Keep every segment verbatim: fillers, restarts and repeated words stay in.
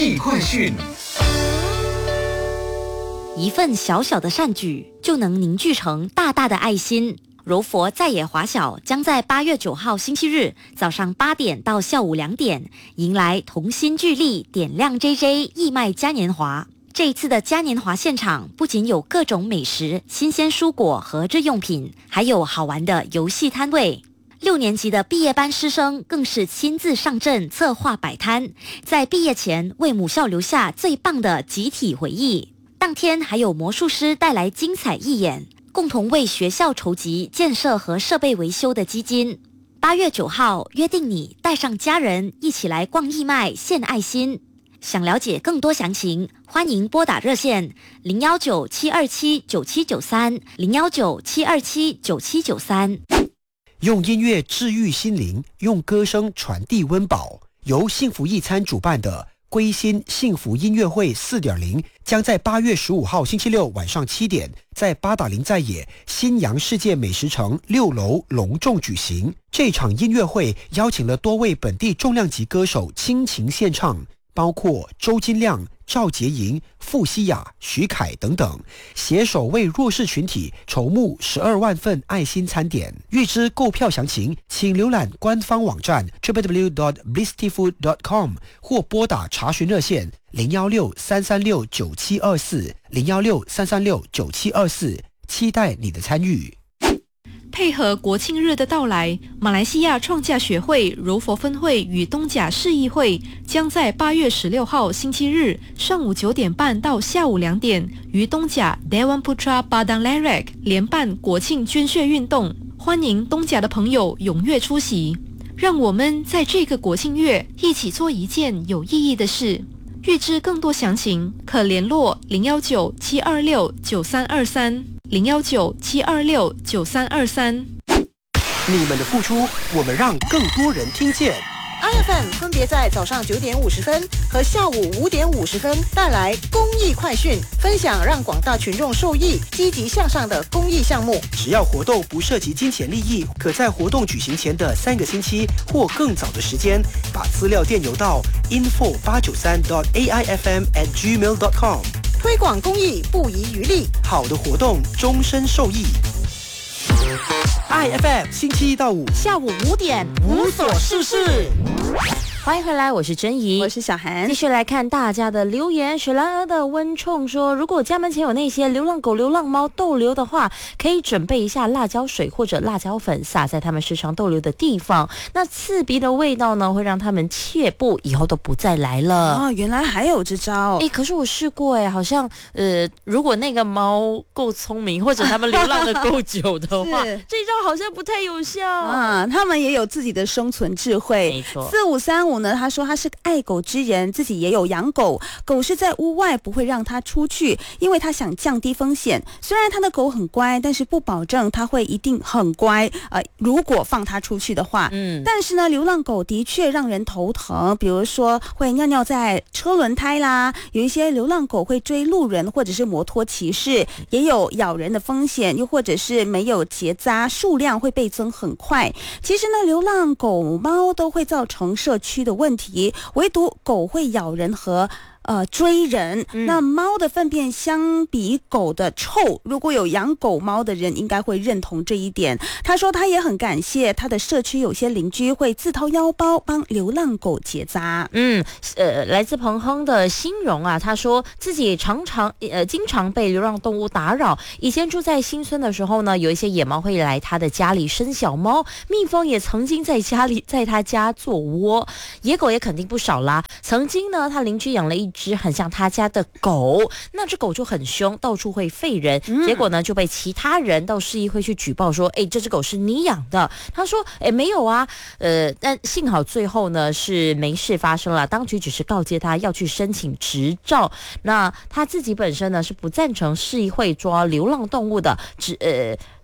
益快讯。 一份小小的善举就能凝聚成大大的爱心。柔佛在野华小将在八月九号星期日早上八点到下午两点，迎来同心聚力点亮 J J 义卖嘉年华。这一次的嘉年华现场不仅有各种美食、新鲜蔬果和日用品，还有好玩的游戏摊位。六年级的毕业班师生更是亲自上阵策划摆摊，在毕业前为母校留下最棒的集体回忆。当天还有魔术师带来精彩义演，共同为学校筹集建设和设备维修的基金。八月九号，约定你带上家人一起来逛义卖献爱心。想了解更多详情，欢迎拨打热线零幺九七二七九七九三零幺九七二七九七九三。 用音乐治愈心灵，用歌声传递温饱。由幸福一餐主办的归心幸福音乐会 四点零 将在八月十五号星期六晚上七点，在八达岭在野新阳世界美食城六楼隆重举行。这场音乐会邀请了多位本地重量级歌手倾情献唱，包括周金亮、赵洁莹、傅西雅、徐凯等等，携手为弱势群体筹募十二万份爱心餐点。预知购票详情，请浏览官方网站 double-u double-u double-u dot blistyfood dot com 或拨打查询热线零幺六三三六九七二四零幺六三三六九七二四，期待你的参与。 配合国庆日的到来，马来西亚创价学会柔佛分会与东甲市议会将在八月十六号星期日上午九点半到下午两点，于东甲 Dewan Putra Padang Larang 联办国庆捐血运动，欢迎东甲的朋友踊跃出席。让我们在这个国庆月一起做一件有意义的事。预知更多详情，可联络零幺九七二六九三二三零幺九七二六九三二三。 你们的付出，我们让更多人听见。 I F M 分别在早上九点五十分和下午五点五十分带来公益快讯，分享让广大群众受益、积极向上的公益项目。 只要活动不涉及金钱利益，可在活动举行前的三个星期或更早的时间，把资料电邮到 info 八九三 dot a i f m at gmail dot com。 推广公益不遗余力， 好的活动终身受益。I F M 星期一到五下午五点无所事事。欢迎回来，我是珍怡， 我是小韩。 继续来看大家的留言。雪兰莪的温冲说，如果家门前有那些流浪狗、流浪猫逗留的话，可以准备一下辣椒水或者辣椒粉撒在它们时常逗留的地方，那刺鼻的味道呢，会让它们怯步，以后都不再来了。 哦，原来还有这招。 哎，可是我试过哎，好像呃，如果那个猫够聪明，或者它们流浪的够久的话，这招好像不太有效啊。他们也有自己的生存智慧。 没错。 四五三五呢，他说他是爱狗之人，自己也有养狗，狗是在屋外不会让他出去，因为他想降低风险。虽然他的狗很乖，但是不保证他会一定很乖。呃，如果放他出去的话，嗯，但是呢，流浪狗的确让人头疼，比如说会尿尿在车轮胎啦，有一些流浪狗会追路人或者是摩托骑士，也有咬人的风险，又或者是没有结扎，数量会倍增很快。其实呢，流浪狗猫都会造成社区的问题，唯独狗会咬人和呃追人。嗯、那猫的粪便相比狗的臭，如果有养狗猫的人应该会认同这一点。他说他也很感谢他的社区有些邻居会自掏腰包帮流浪狗结扎。 嗯，呃，来自彭亨的新荣啊，他说自己常常呃经常被流浪动物打扰。以前住在新村的时候呢，有一些野猫会来他的家里生小猫，蜜蜂也曾经在家里在他家做窝，野狗也肯定不少啦。曾经呢，他邻居养了一只很像他家的狗，那只狗就很凶，到处会吠人，嗯、结果呢就被其他人到市议会去举报说，哎，这只狗是你养的。他说，哎，没有啊，呃，但幸好最后呢是没事发生了，当局只是告诫他要去申请执照。那他自己本身呢是不赞成市议会抓流浪动物的，只呃。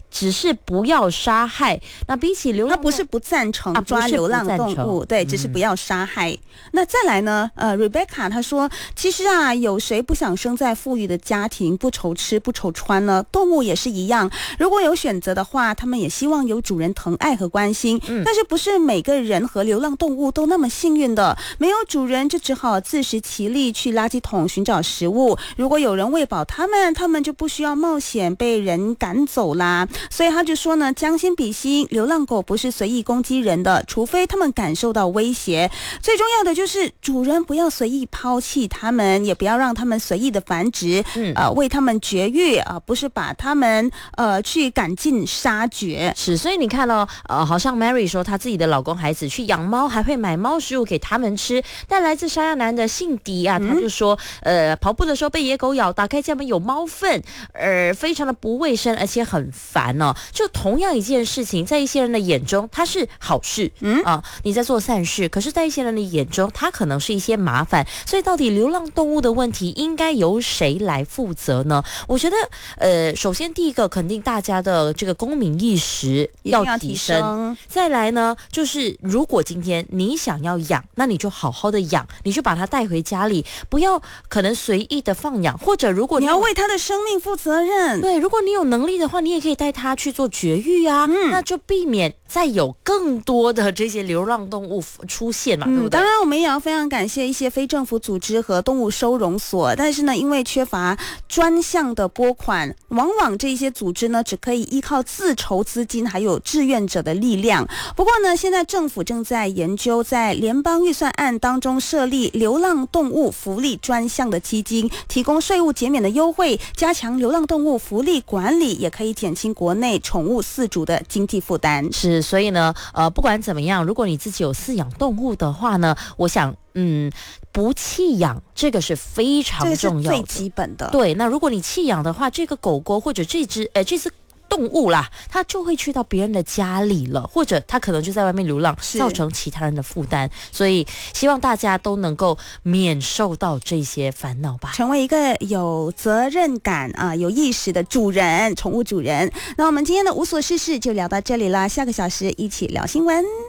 只是不要杀害。那比起流浪， 他不是不赞成啊抓流浪动物，对， 嗯、 只是不要杀害。那再来呢？呃 ，Rebecca 她说，其实啊，有谁不想生在富裕的家庭，不愁吃不愁穿呢？动物也是一样，如果有选择的话，他们也希望有主人疼爱和关心。嗯、但是不是每个人和流浪动物都那么幸运的，没有主人就只好自食其力去垃圾桶寻找食物。如果有人喂饱他们，他们就不需要冒险被人赶走啦。所以他就说呢，将心比心，流浪狗不是随意攻击人的，除非他们感受到威胁。最重要的就是主人不要随意抛弃他们，也不要让他们随意的繁殖，嗯，呃，为他们绝育啊、呃，不是把他们呃去赶尽杀绝。 是，所以你看哦，呃，好像 Mary 说她自己的老公孩子去养猫，还会买猫食物给他们吃。但来自沙亚南的信迪啊，他就说，嗯、呃，跑步的时候被野狗咬，打开家门有猫粪，呃，非常的不卫生，而且很烦哦。就同样一件事情，在一些人的眼中它是好事，嗯啊，你在做善事，可是在一些人的眼中，它可能是一些麻烦。所以到底流浪动物的问题应该由谁来负责呢？我觉得，呃，首先第一个肯定大家的这个公民意识要提升， 要提升再来呢，就是如果今天你想要养，那你就好好的养，你就把它带回家里，不要可能随意的放养，或者如果你, 你要为它的生命负责任。 对，如果你有能力的话，你也可以带它去做绝育啊，嗯、那就避免再有更多的这些流浪动物出现嘛，嗯、对不对？ 当然，我们也要非常感谢一些非政府组织和动物收容所，但是呢，因为缺乏专项的拨款，往往这些组织呢只可以依靠自筹资金还有志愿者的力量。不过呢，现在政府正在研究在联邦预算案当中设立流浪动物福利专项的基金，提供税务减免的优惠，加强流浪动物福利管理，也可以减轻国内宠物饲主的经济负担。 是，所以呢，呃，不管怎么样，如果你自己有饲养动物的话呢，我想，嗯，不弃养这个是非常重要的， 这是最基本的。 对，那如果你弃养的话，这个狗狗或者这只，呃，这只动物啦，它就会去到别人的家里了，或者它可能就在外面流浪，造成其他人的负担。所以希望大家都能够免受到这些烦恼吧， 成为一个有责任感啊、有意识的主人，宠物主人。那我们今天的无所事事就聊到这里啦，下个小时一起聊新闻。